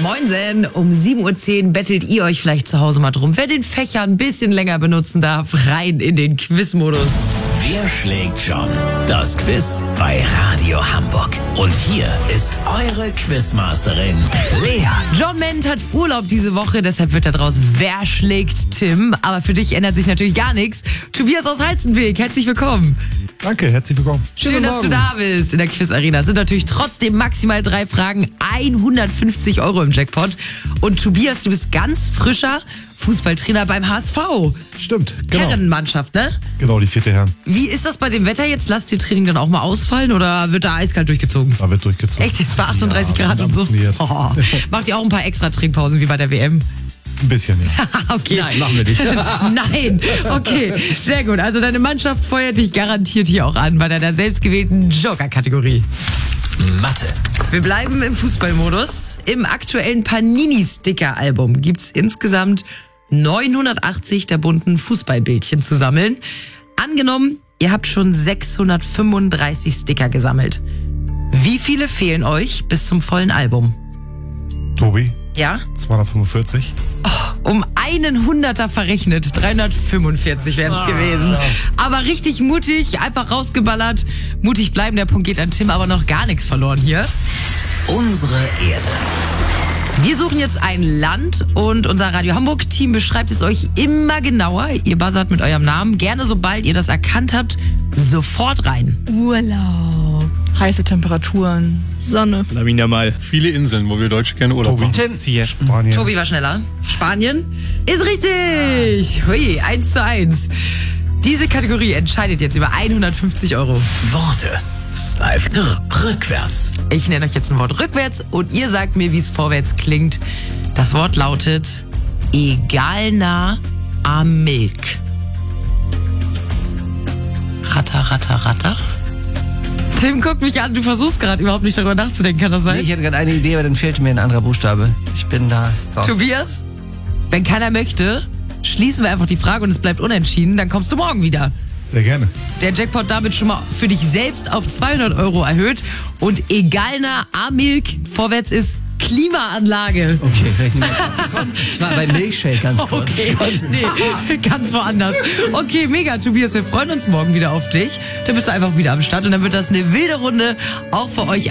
Moinsen, um 7.10 Uhr bettelt ihr euch vielleicht zu Hause mal drum. Wer den Fächer ein bisschen länger benutzen darf, rein in den Quizmodus. Wer schlägt John? Das Quiz bei Radio Hamburg. Und hier ist eure Quizmasterin, Lea. John Ment hat Urlaub diese Woche, deshalb wird da draus Wer schlägt Tim? Aber für dich ändert sich natürlich gar nichts. Tobias aus Halstenweg, herzlich willkommen. Danke, herzlich willkommen. Schön, dass du da bist in der Quiz-Arena. Sind natürlich trotzdem maximal 3 Fragen, 150 Euro im Jackpot. Und Tobias, du bist ganz frischer Fußballtrainer beim HSV. Stimmt, genau. Herrenmannschaft, ne? Genau, die 4. Herren. Wie ist das bei dem Wetter jetzt? Lasst ihr Training dann auch mal ausfallen oder wird da eiskalt durchgezogen? Da wird durchgezogen. Echt, jetzt bei 38 Ja, Grad und so? Oh. Macht ihr auch ein paar extra Trinkpausen wie bei der WM? Ein bisschen, ja. Okay. Nein, machen wir nicht. Nein, okay, sehr gut. Also deine Mannschaft feuert dich garantiert hier auch an bei deiner selbstgewählten Joker-Kategorie. Mathe. Wir bleiben im Fußballmodus. Im aktuellen Panini-Sticker-Album gibt's insgesamt 980 der bunten Fußballbildchen zu sammeln. Angenommen, ihr habt schon 635 Sticker gesammelt. Wie viele fehlen euch bis zum vollen Album? Tobi, Ja? 245. Um einen Hunderter verrechnet. 345 wären es gewesen. Aber richtig mutig, einfach rausgeballert. Mutig bleiben, der Punkt geht an Tim, aber noch gar nichts verloren hier. Unsere Erde. Wir suchen jetzt ein Land und unser Radio Hamburg-Team beschreibt es euch immer genauer. Ihr buzzert mit eurem Namen. Gerne, sobald ihr das erkannt habt, sofort rein. Urlaub, heiße Temperaturen, Sonne. Lavinia mal. Viele Inseln, wo wir Deutsche gerne Urlaub machen. Spanien. Tobi war schneller. Spanien ist richtig. Hui, 1:1. Diese Kategorie entscheidet jetzt über 150 Euro. Worte. Live rückwärts. Ich nenne euch jetzt ein Wort rückwärts und ihr sagt mir, wie es vorwärts klingt. Das Wort lautet egal nah am Milk. Ratter, ratter, ratter. Tim, guck mich an, du versuchst gerade überhaupt nicht darüber nachzudenken, kann das sein? Nee, ich hatte gerade eine Idee, aber dann fehlte mir ein anderer Buchstabe. Ich bin da raus. Tobias, wenn keiner möchte, schließen wir einfach die Frage und es bleibt unentschieden, dann kommst du morgen wieder. Sehr gerne. Der Jackpot damit schon mal für dich selbst auf 200 Euro erhöht. Und egal nah A-Milk, vorwärts ist Klimaanlage. Okay, vielleicht nicht mehr bekommen. Ich war bei Milkshake ganz kurz. Okay, nee, ganz woanders. Okay, mega, Tobias, wir freuen uns morgen wieder auf dich. Dann bist du einfach wieder am Start und dann wird das eine wilde Runde auch für euch